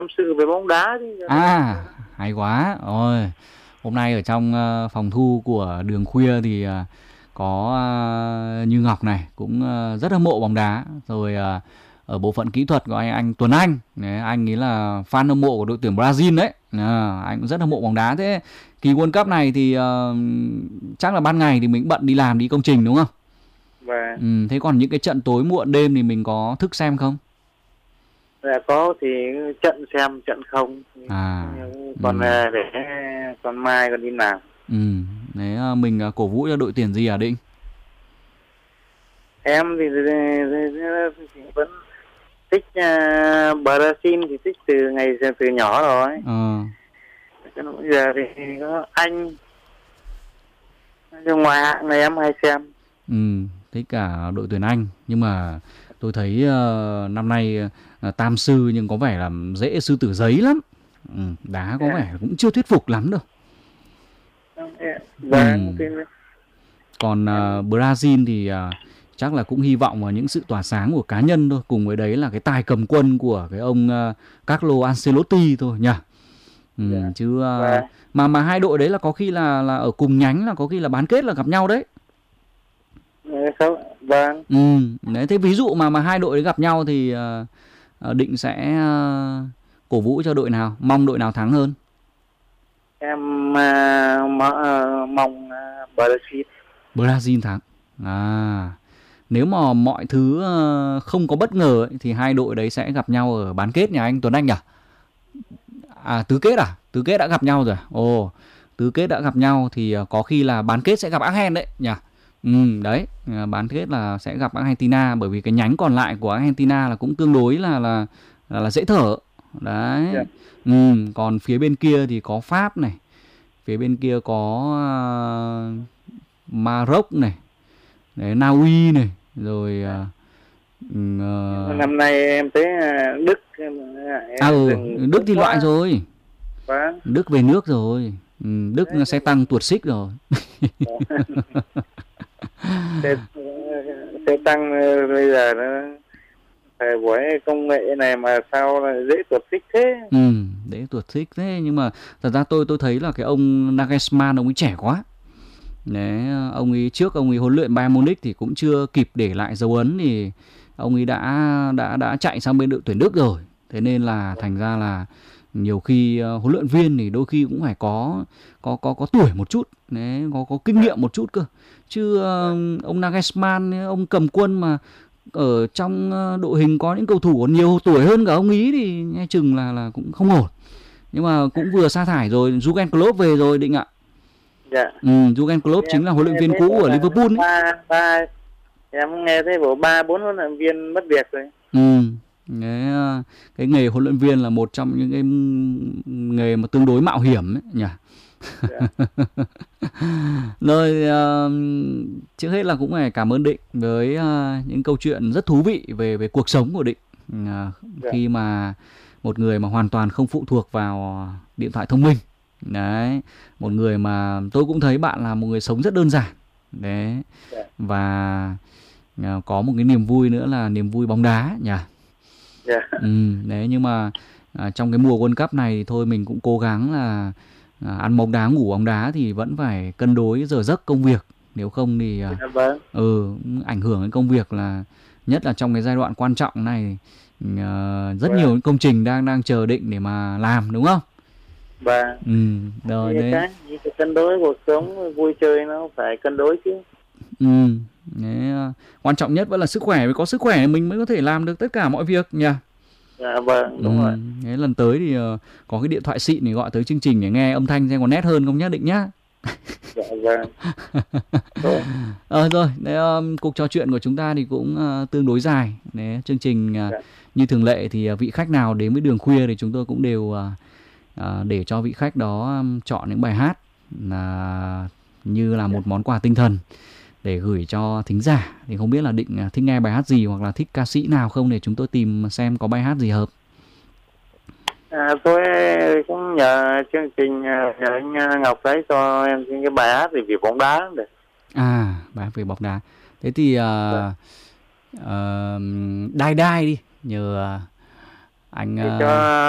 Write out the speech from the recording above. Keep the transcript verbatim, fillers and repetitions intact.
tâm sự về bóng đá đi. À, hay quá. Ôi, hôm nay ở trong ờ, phòng thu của Đường Khuya thì ờ, có ờ, Như Ngọc này cũng ờ, rất hâm mộ bóng đá. Rồi ờ, ở bộ phận kỹ thuật của anh anh Tuấn Anh. Đấy, anh ấy là fan hâm mộ của đội tuyển Brazil đấy. À, anh cũng rất hâm mộ bóng đá. Thế kỳ World Cup này thì ờ, chắc là ban ngày thì mình bận đi làm đi công trình đúng không? Và Ừ, thế còn những cái trận tối muộn đêm thì mình có thức xem không? là có thì trận xem trận không, À, còn ừ, à, để còn mai còn đi làm. ừ. Đấy, ờ, mình ờ, cổ vũ cho đội tuyển gì à Định? Em thì, thì, thì, thì vẫn thích uh, Brazil, thì thích từ ngày từ nhỏ rồi. Ờ, Cho nên bây giờ thì có anh ngoài hạng này em hay xem. ừ, thích cả đội tuyển Anh nhưng mà tôi thấy ờ, năm nay ờ, Tam Sư nhưng có vẻ là dễ sư tử giấy lắm. Ừ, đá có vẻ cũng chưa thuyết phục lắm đâu. Và Ừ. thì Còn ờ, em Brazil thì ờ, chắc là cũng hy vọng vào những sự tỏa sáng của cá nhân thôi. Cùng với đấy là cái tài cầm quân của cái ông ờ, Carlo Ancelotti thôi nhỉ. Ừ, dạ. chứ ờ, Và mà mà hai đội đấy là có khi là là ở cùng nhánh, là có khi là bán kết là gặp nhau đấy. không, vâng. Ừ, đấy thế ví dụ mà mà hai đội đấy gặp nhau thì ờ, ờ, Định sẽ ờ, cổ vũ cho đội nào, mong đội nào thắng hơn? Em à, mong, à, mong à, Brazil. Brazil thắng. À, nếu mà mọi thứ ờ, không có bất ngờ ấy, thì hai đội đấy sẽ gặp nhau ở bán kết nhà anh Tuấn Anh nhỉ? À, tứ kết à? Tứ kết đã gặp nhau rồi. Ồ, tứ kết đã gặp nhau thì ờ, có khi là bán kết sẽ gặp Argentina đấy nhỉ? Ừ, đấy, ờ, bán kết là sẽ gặp Argentina bởi vì cái nhánh còn lại của Argentina là cũng tương đối là là là, là dễ thở. Đấy. Dạ. Ừ, còn phía bên kia thì có Pháp này, phía bên kia có uh, Maroc này, đấy, Na Uy này, rồi uh, uh, Năm nay em thấy à, Đức em, à em ừ, dừng Đức sớm thì loại quá. rồi. Vâng. Đức về nước rồi. Ừ, Đức Đấy, sẽ tăng tuột xích rồi. sẽ, sẽ tăng ờ, bây giờ nó thời buổi công nghệ này mà sao là dễ tuột xích thế. Ừ, đấy tuột xích thế nhưng mà thật ra tôi tôi thấy là cái ông Nagelsmann ông ấy trẻ quá. Đấy, ông ấy trước ông ấy huấn luyện Bayern Munich thì cũng chưa kịp để lại dấu ấn thì ông ấy đã đã đã chạy sang bên đội tuyển Đức rồi. Thế nên là thành ra là nhiều khi uh, huấn luyện viên thì đôi khi cũng phải có có có có tuổi một chút, đấy, có có kinh nghiệm một chút cơ. Chứ uh, ông Nagelsmann ông cầm quân mà ở trong uh, đội hình có những cầu thủ còn nhiều tuổi hơn cả ông ý thì nghe chừng là là cũng không ổn. Nhưng mà cũng vừa sa thải rồi, Jurgen Klopp về rồi Định ạ. Dạ. Ừ, Jurgen Klopp Em chính là huấn luyện nghe viên thấy cũ bộ của là Liverpool ấy. ba ba em nghe thấy bộ ba bốn huấn luyện viên mất việc rồi. Ừ. Cái, cái nghề huấn luyện viên là một trong những cái nghề mà tương đối mạo hiểm ấy nhỉ. Dạ. Rồi uh, trước hết là cũng phải cảm ơn Định với uh, những câu chuyện rất thú vị về về cuộc sống của Định. Uh, Dạ. khi mà một người mà hoàn toàn không phụ thuộc vào điện thoại thông minh. Đấy, một người mà tôi cũng thấy bạn là một người sống rất đơn giản. Đấy. Dạ. Và uh, có một cái niềm vui nữa là niềm vui bóng đá nhỉ. Dạ. Ừ, đấy nhưng mà à, trong cái mùa World Cup này thì thôi mình cũng cố gắng là à, ăn bóng đá ngủ bóng đá thì vẫn phải cân đối giờ giấc công việc, nếu không thì à, Dạ. Vâng. ừ, ảnh hưởng đến công việc, là nhất là trong cái giai đoạn quan trọng này, à, rất Vâng. nhiều công trình đang đang chờ Định để mà làm đúng không? Vâng. Ừ, rồi Như đấy. cái như cái cân đối cuộc sống vui chơi nó phải cân đối chứ. Ừ, đấy, à, quan trọng nhất vẫn là sức khỏe, vì có sức khỏe mình mới có thể làm được tất cả mọi việc nhỉ. Dạ vâng, Ừ, đúng rồi. thế lần tới thì uh, có cái điện thoại xịn thì gọi tới chương trình để nghe âm thanh xem có nét hơn không nhá Định nhá. Dạ vâng. Đúng. Ờ rồi, đấy, um, cuộc trò chuyện của chúng ta thì cũng uh, tương đối dài. Đấy, chương trình uh, Dạ. như thường lệ thì uh, vị khách nào đến với Đường Khuya thì chúng tôi cũng đều uh, uh, để cho vị khách đó um, chọn những bài hát là như là một món quà tinh thần để gửi cho thính giả. Thì không biết là Định uh, thích nghe bài hát gì hoặc là thích ca sĩ nào không để chúng tôi tìm xem có bài hát gì hợp. À, tôi cũng nhờ chương trình nhờ anh Ngọc đấy cho em cái bài hát thì vì bóng đá được. À, bài hát về bóng đá. Thế thì uh, Dạ. uh, Đai Đai đi, nhờ uh, anh Thì uh, cho